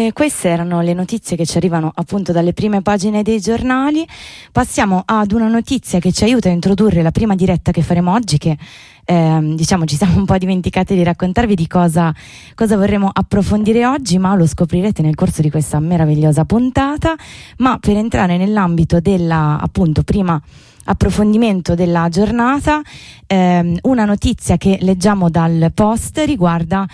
E queste erano le notizie che ci arrivano appunto dalle prime pagine dei giornali. Passiamo ad una notizia che ci aiuta a introdurre la prima diretta che faremo oggi, che diciamo ci siamo un po' dimenticati di raccontarvi di cosa vorremmo approfondire oggi, ma lo scoprirete nel corso di questa meravigliosa puntata. Ma per entrare nell'ambito della appunto prima approfondimento della giornata, una notizia che leggiamo dal Post riguarda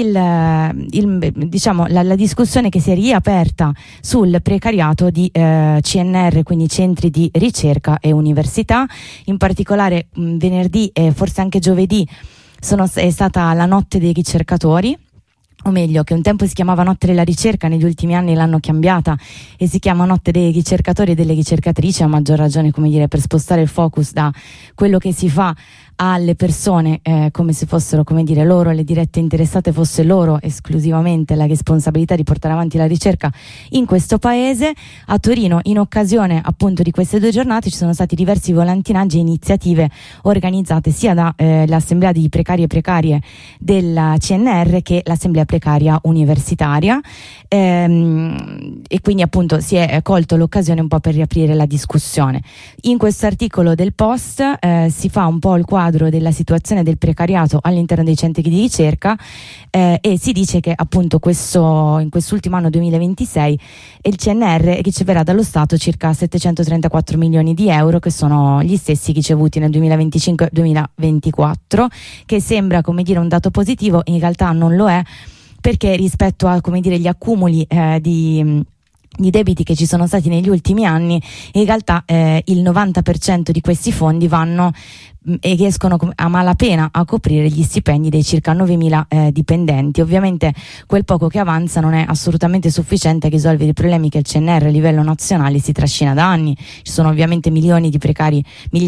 diciamo la discussione che si è riaperta sul precariato di CNR, quindi centri di ricerca e università. In particolare venerdì e forse anche giovedì è stata la notte dei ricercatori, o meglio, che un tempo si chiamava Notte della Ricerca, negli ultimi anni l'hanno cambiata e si chiama Notte dei ricercatori e delle ricercatrici, a maggior ragione, come dire, per spostare il focus da quello che si fa alle persone, come se fossero, come dire, loro le dirette interessate, fosse loro esclusivamente la responsabilità di portare avanti la ricerca in questo paese. A Torino, in occasione appunto di queste due giornate, ci sono stati diversi volantinaggi e iniziative organizzate sia da l'assemblea di precari e precarie della CNR che l'assemblea precaria universitaria, e quindi appunto si è colto l'occasione un po' per riaprire la discussione. In questo articolo del Post si fa un po' il quadro della situazione del precariato all'interno dei centri di ricerca, e si dice che appunto in quest'ultimo anno 2026 il CNR riceverà dallo Stato circa 734 milioni di euro, che sono gli stessi ricevuti nel 2025-2024, che sembra, come dire, un dato positivo. In realtà non lo è, perché rispetto a, come dire, gli accumuli di debiti che ci sono stati negli ultimi anni, in realtà il 90% di questi fondi vanno e riescono a malapena a coprire gli stipendi dei circa 9.000 dipendenti. Ovviamente quel poco che avanza non è assolutamente sufficiente a risolvere i problemi che il CNR a livello nazionale si trascina da anni. Ci sono ovviamente migliaia di precari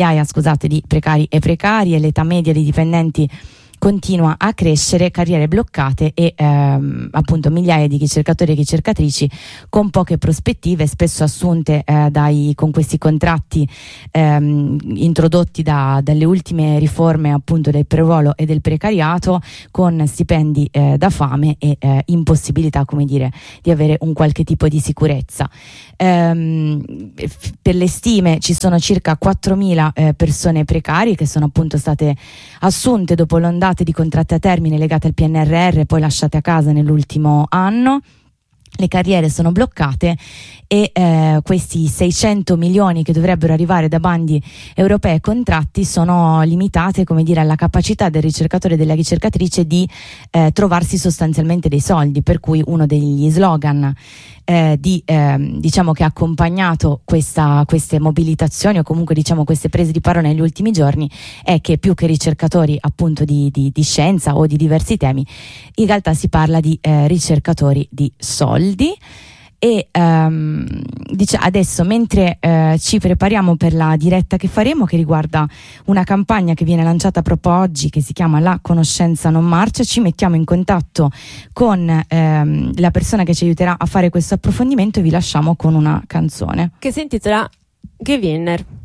e precarie, l'età media dei dipendenti continua a crescere, carriere bloccate e appunto migliaia di ricercatori e ricercatrici con poche prospettive, spesso assunte con questi contratti introdotti dalle ultime riforme appunto del preruolo e del precariato, con stipendi da fame e impossibilità, come dire, di avere un qualche tipo di sicurezza. Per le stime ci sono circa 4.000 persone precarie che sono appunto state assunte dopo l'ondata di contratti a termine legate al PNRR e poi lasciate a casa nell'ultimo anno. Le carriere sono bloccate e questi 600 milioni che dovrebbero arrivare da bandi europei e contratti sono limitate, come dire, alla capacità del ricercatore e della ricercatrice di trovarsi sostanzialmente dei soldi, per cui uno degli slogan diciamo che ha accompagnato queste mobilitazioni, o comunque diciamo queste prese di parola negli ultimi giorni, è che più che ricercatori appunto di scienza o di diversi temi, in realtà si parla di ricercatori di soldi. E adesso, mentre ci prepariamo per la diretta che faremo, che riguarda una campagna che viene lanciata proprio oggi, che si chiama La conoscenza non marcia, ci mettiamo in contatto con la persona che ci aiuterà a fare questo approfondimento e vi lasciamo con una canzone che si intitola Gewinner.